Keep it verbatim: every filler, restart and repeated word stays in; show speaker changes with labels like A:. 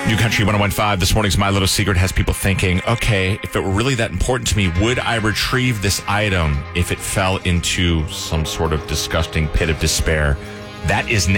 A: New Country one oh one point five. This morning's My Little Secret has people thinking, okay, if it were really that important to me, would I retrieve this item if it fell into some sort of disgusting pit of despair? That is